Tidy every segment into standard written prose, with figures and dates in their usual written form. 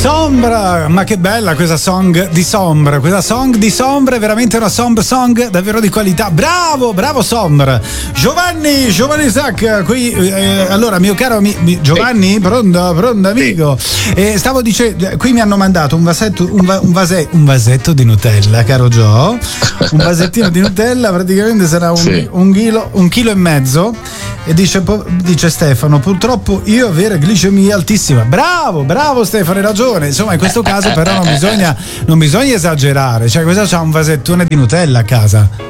Sombra, ma che bella questa song di Sombra. Questa song di Sombra è veramente una Sombra song davvero di qualità. Bravo Sombra. Giovanni Isaac qui. Allora, mio caro Giovanni, pronto amico. Stavo dicendo, qui mi hanno mandato un vasetto di Nutella, caro Gio. Un vasettino di Nutella, praticamente sarà un chilo e mezzo. E dice Stefano, purtroppo io avere glicemia altissima. Bravo Stefano, hai ragione. Insomma, in questo caso però non bisogna esagerare. Cioè, questo c'ha un vasettone di Nutella a casa.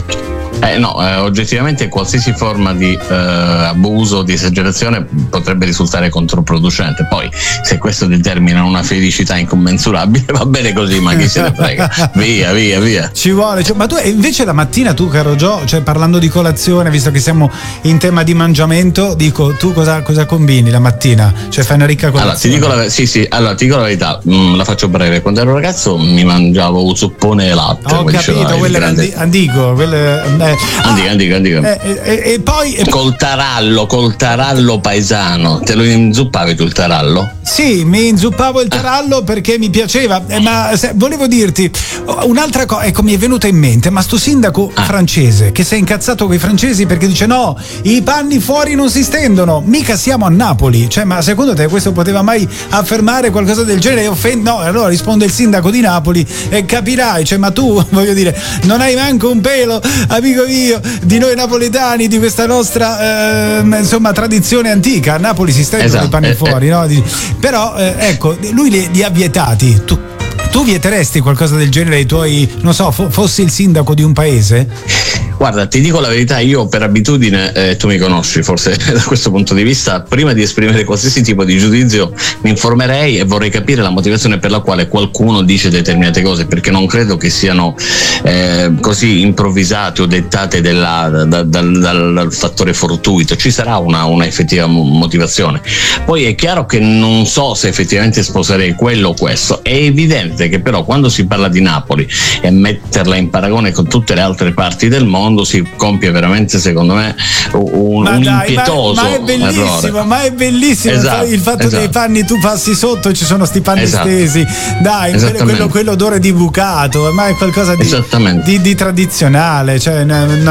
Oggettivamente qualsiasi forma di abuso, di esagerazione potrebbe risultare controproducente. Poi, se questo determina una felicità incommensurabile, va bene così, ma chi se ne frega. Via. Ci vuole. Ma tu invece la mattina, tu caro Gio, cioè parlando di colazione, visto che siamo in tema di mangiamento, dico, tu cosa combini la mattina? Cioè fai una ricca colazione? Allora, ti dico la verità, la faccio breve. Quando ero ragazzo mi mangiavo un zuppone e latte. Ho capito, quello è antico, Andico. E poi col tarallo paesano. Te lo inzuppavi tu il tarallo? Sì, mi inzuppavo il tarallo perché mi piaceva, ma volevo dirti un'altra cosa, ecco, mi è venuta in mente, ma sto sindaco francese che si è incazzato con i francesi perché dice no, i panni fuori non si stendono, mica siamo a Napoli, cioè, ma secondo te questo poteva mai affermare qualcosa del genere? No, allora risponde il sindaco di Napoli e capirai, cioè, ma tu, voglio dire, non hai manco un pelo, amico mio, di noi napoletani, di questa nostra tradizione antica. A Napoli si stendono i panni fuori, no? Però ecco, lui li ha vietati. Tu vieteresti qualcosa del genere ai tuoi, non so, fossi il sindaco di un paese? Guarda, ti dico la verità, io per abitudine, tu mi conosci forse da questo punto di vista, prima di esprimere qualsiasi tipo di giudizio mi informerei e vorrei capire la motivazione per la quale qualcuno dice determinate cose, perché non credo che siano così improvvisate o dettate dal fattore fortuito. Ci sarà una effettiva motivazione. Poi è chiaro che non so se effettivamente sposerei quello o questo. È evidente che però quando si parla di Napoli e metterla in paragone con tutte le altre parti del mondo si compie veramente, secondo me, un impietoso errore. Ma è bellissimo, esatto, il fatto dei panni, tu passi sotto e ci sono sti panni stesi, dai, quell'odore di bucato, ma è qualcosa di tradizionale, cioè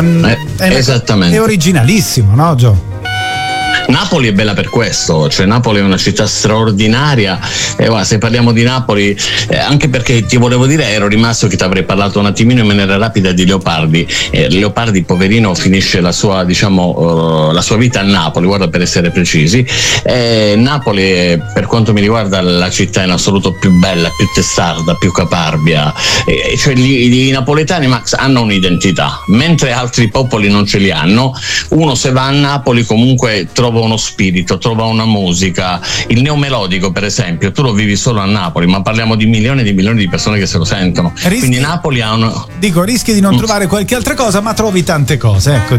è originalissimo, no Gio? Napoli è bella per questo, cioè Napoli è una città straordinaria, se parliamo di Napoli, anche perché ti volevo dire, ero rimasto che ti avrei parlato un attimino in maniera rapida di Leopardi. Leopardi, poverino, finisce la sua vita a Napoli, guarda, per essere precisi. Napoli, per quanto mi riguarda, la città in assoluto più bella, più testarda, più caparbia, cioè i napoletani, Max, hanno un'identità, mentre altri popoli non ce li hanno. Uno, se va a Napoli, comunque trova uno spirito, trova una musica. Il neomelodico, per esempio, tu lo vivi solo a Napoli, ma parliamo di milioni e di milioni di persone che se lo sentono. Quindi Napoli ha rischi di non trovare qualche altra cosa, ma trovi tante cose, ecco.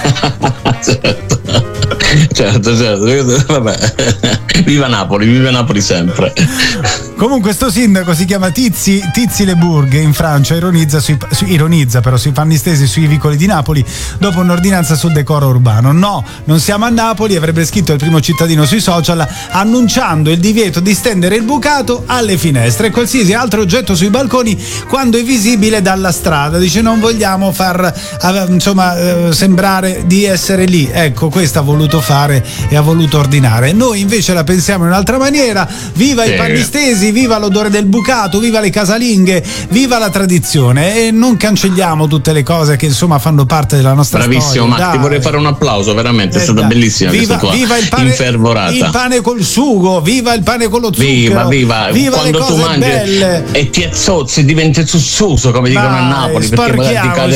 certo, vabbè. Viva Napoli sempre. Comunque sto sindaco si chiama Tizi Leburg, in Francia, ironizza però sui panni stesi sui vicoli di Napoli dopo un'ordinanza sul decoro urbano. No, non siamo a Napoli, avrebbe scritto il primo cittadino sui social, annunciando il divieto di stendere il bucato alle finestre e qualsiasi altro oggetto sui balconi quando è visibile dalla strada. Dice non vogliamo far sembrare di essere lì. Ecco, questo ha voluto fare e ha voluto ordinare. Noi invece la pensiamo in un'altra maniera. Viva i panni stesi, viva l'odore del bucato, viva le casalinghe, viva la tradizione, e non cancelliamo tutte le cose che insomma fanno parte della nostra Bravissimo, storia. Max, ti vorrei fare un applauso, veramente, è stata bellissima questa tua infervorata. Il pane col sugo, viva il pane con lo zucchero, viva quando tu mangi belle. E ti azzozzi, diventi sussuso, come dicono a Napoli, perché poi ti cade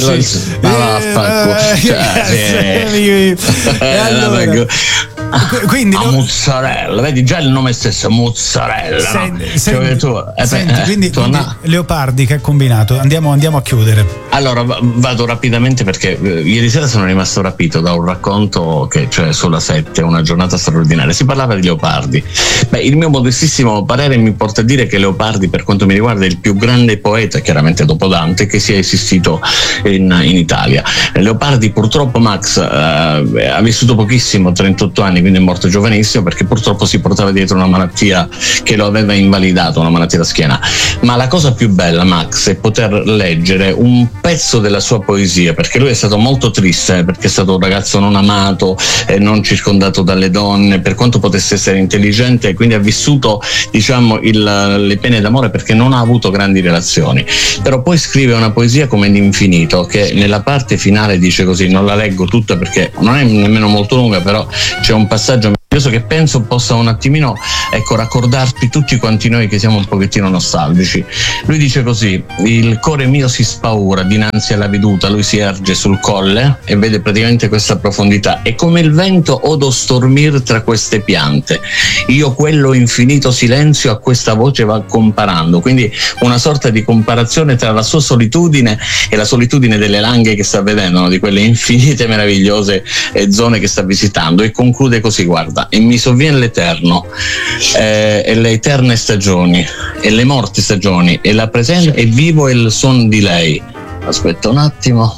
quindi mozzarella, vedi già il nome stesso, mozzarella. Quindi Leopardi, che ha combinato? Andiamo a chiudere. Allora vado rapidamente, perché ieri sera sono rimasto rapito da un racconto che c'è sulla 7, una giornata straordinaria. Si parlava di Leopardi. Il mio modestissimo parere mi porta a dire che Leopardi, per quanto mi riguarda, è il più grande poeta, chiaramente dopo Dante, che sia esistito in Italia. Leopardi, purtroppo, Max, ha vissuto pochissimo, 38 anni, quindi è morto giovanissimo perché purtroppo si portava dietro una malattia che lo aveva invalidato, una malattia da schiena. Ma la cosa più bella, Max, è poter leggere un pezzo della sua poesia, perché lui è stato molto triste, perché è stato un ragazzo non amato, non circondato dalle donne, per quanto potesse essere intelligente, quindi ha vissuto, diciamo, le pene d'amore perché non ha avuto grandi relazioni. Però poi scrive una poesia come l'infinito, che nella parte finale dice così, non la leggo tutta perché non è nemmeno molto lunga, però c'è un passaggio che penso possa un attimino, ecco, raccordarci tutti quanti noi che siamo un pochettino nostalgici. Lui dice così: il cuore mio si spaura dinanzi alla veduta, lui si erge sul colle e vede praticamente questa profondità, e come il vento odo stormir tra queste piante, io quello infinito silenzio a questa voce va comparando. Quindi una sorta di comparazione tra la sua solitudine e la solitudine delle langhe che sta vedendo, no? Di quelle infinite meravigliose zone che sta visitando, e conclude così: guarda, e mi sovviene l'eterno, e le eterne stagioni, e le morti stagioni, e la presente, e vivo il suon di lei. Aspetta un attimo,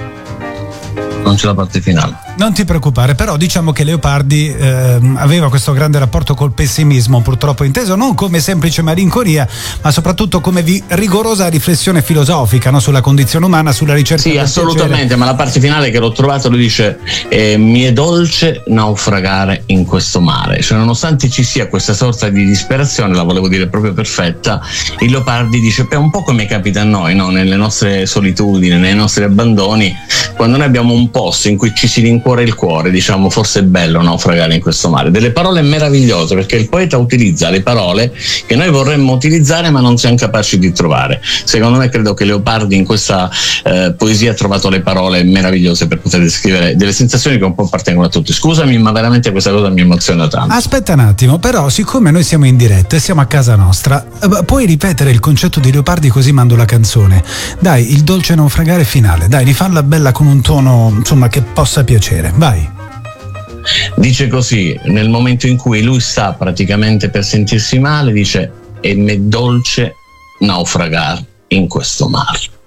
non c'è la parte finale. Non ti preoccupare, però diciamo che Leopardi aveva questo grande rapporto col pessimismo, purtroppo inteso non come semplice malinconia, ma soprattutto come rigorosa riflessione filosofica, no? Sulla condizione umana, sulla ricerca del assolutamente piacere. Ma la parte finale che l'ho trovato, lui dice mi è dolce naufragare in questo mare. Cioè, nonostante ci sia questa sorta di disperazione, la volevo dire proprio perfetta, il Leopardi dice un po' come capita a noi, no? Nelle nostre solitudini, nei nostri abbandoni, quando noi abbiamo un posto in cui ci si rincuora il cuore, diciamo, forse è bello naufragare in questo mare. Delle parole meravigliose, perché il poeta utilizza le parole che noi vorremmo utilizzare ma non siamo capaci di trovare. Secondo me, credo che Leopardi in questa poesia ha trovato le parole meravigliose per poter descrivere delle sensazioni che un po' appartengono a tutti. Scusami, ma veramente questa cosa mi emoziona tanto. Aspetta un attimo, però, siccome noi siamo in diretta e siamo a casa nostra, puoi ripetere il concetto di Leopardi, così mando la canzone. Dai, il dolce naufragare finale, dai, rifalla bella con un tono, insomma, che possa piacere. Vai. Dice così, nel momento in cui lui sta praticamente per sentirsi male, dice: e m'è dolce naufragare in questo mare.